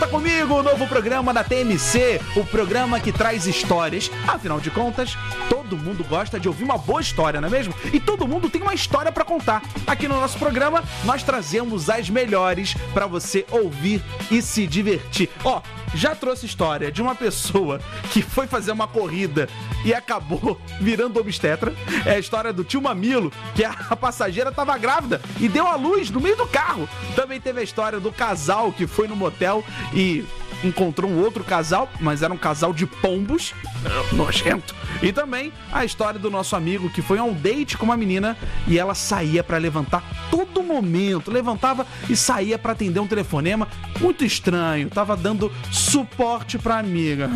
Comigo, o novo programa da TMC, o programa que traz histórias. Afinal de contas, todo mundo gosta de ouvir uma boa história, não é mesmo? E todo mundo tem uma história pra contar. Aqui no nosso programa, nós trazemos as melhores pra você ouvir e se divertir. Ó, já trouxe história de uma pessoa que foi fazer uma corrida e acabou virando obstetra. É a história do tio Mamilo, que a passageira tava grávida e deu à luz no meio do carro. Também teve a história do casal que foi no motel e encontrou um outro casal, mas era um casal de pombos, nojento. E também a história do nosso amigo que foi a um date com uma menina e ela saía pra levantar todo momento, levantava e saía pra atender um telefonema muito estranho, tava dando suporte pra amiga.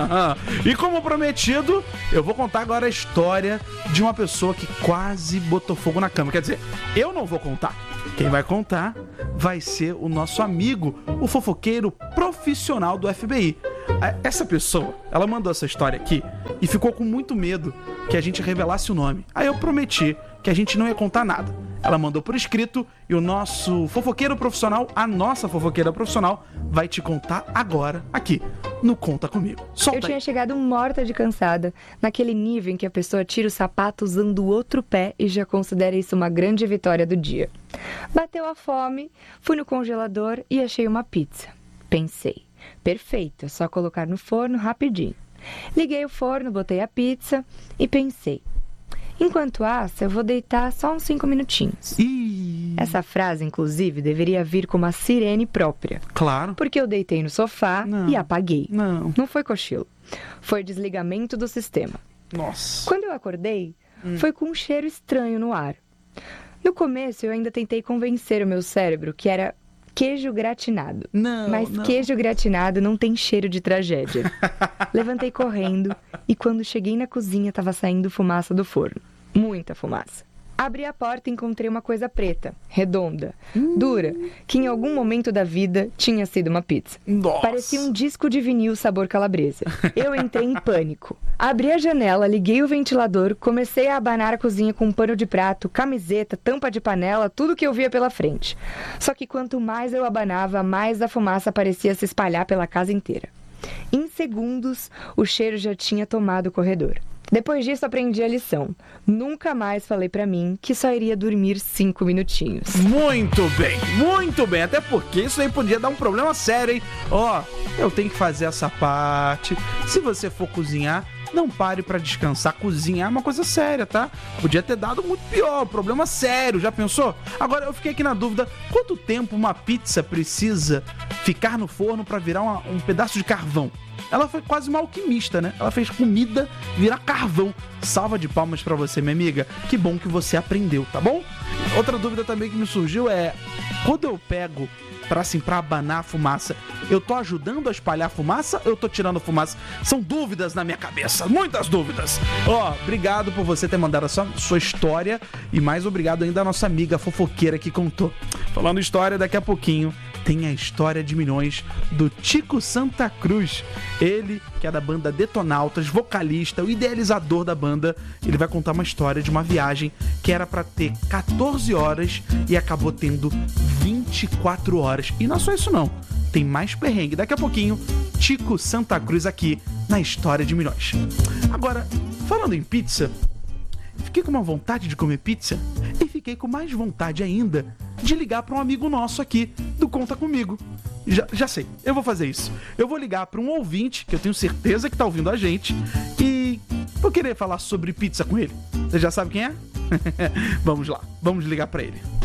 E como prometido, eu vou contar agora a história de uma pessoa que quase botou fogo na cama. Quer dizer, eu não vou contar. Quem vai contar vai ser o nosso amigo, o fofoqueiro profissional do FBI. Essa pessoa, ela mandou essa história aqui e ficou com muito medo que a gente revelasse o nome. Aí eu prometi que a gente não ia contar nada. Ela mandou por escrito e o nosso fofoqueiro profissional, a nossa fofoqueira profissional, vai te contar agora, aqui, no Conta Comigo. Solta Eu tinha aí. chegado morta de cansada, naquele nível em que a pessoa tira o sapato usando o outro pé e já considera isso uma grande vitória do dia. Bateu a fome, fui no congelador e achei uma pizza. Pensei, perfeito, é só colocar no forno rapidinho. Liguei o forno, botei a pizza e pensei, enquanto assa, eu vou deitar só uns 5 minutinhos. Essa frase, inclusive, deveria vir com uma sirene própria. Claro. Porque eu deitei no sofá e apaguei. Não foi cochilo. Foi desligamento do sistema. Nossa. Quando eu acordei, foi com um cheiro estranho no ar. No começo, eu ainda tentei convencer o meu cérebro que era queijo gratinado. Mas queijo gratinado não tem cheiro de tragédia. Levantei correndo e quando cheguei na cozinha, estava saindo fumaça do forno. Muita fumaça. Abri a porta e encontrei uma coisa preta, redonda, dura, que em algum momento da vida tinha sido uma pizza. Nossa. Parecia um disco de vinil sabor calabresa. Eu entrei em pânico. Abri a janela, liguei o ventilador, comecei a abanar a cozinha com um pano de prato, camiseta, tampa de panela, tudo que eu via pela frente. Só que quanto mais eu abanava, mais a fumaça parecia se espalhar pela casa inteira. Em segundos, o cheiro já tinha tomado o corredor. Depois disso, aprendi a lição. Nunca mais falei pra mim que só iria dormir 5 minutinhos. Muito bem. Até porque isso aí podia dar um problema sério, hein? Ó, eu tenho que fazer essa parte. Se você for cozinhar, não pare pra descansar. Cozinhar é uma coisa séria, tá? Podia ter dado muito pior, problema sério, já pensou? Agora, eu fiquei aqui na dúvida, quanto tempo uma pizza precisa ficar no forno pra virar um pedaço de carvão? Ela foi quase uma alquimista, né? Ela fez comida virar carvão. Salva de palmas pra você, minha amiga. Que bom que você aprendeu, tá bom? Outra dúvida também que me surgiu é... Quando eu pego pra abanar a fumaça, eu tô ajudando a espalhar fumaça ou eu tô tirando fumaça? São dúvidas na minha cabeça, muitas dúvidas. Ó, obrigado por você ter mandado a sua história e mais obrigado ainda à nossa amiga fofoqueira que contou. Falando história, daqui a pouquinho tem a história de milhões do Tico Santa Cruz. Ele, que é da banda Detonautas, vocalista, o idealizador da banda, ele vai contar uma história de uma viagem que era pra ter 14 horas e acabou tendo 24 horas. E não é só isso não, tem mais perrengue. Daqui a pouquinho, Tico Santa Cruz aqui na História de Milhões. Agora, falando em pizza, fiquei com uma vontade de comer pizza e fiquei com mais vontade ainda de ligar para um amigo nosso aqui do Conta Comigo. Já sei, eu vou fazer isso. Eu vou ligar para um ouvinte, que eu tenho certeza que tá ouvindo a gente, e vou querer falar sobre pizza com ele. Você já sabe quem é? Vamos lá, vamos ligar para ele.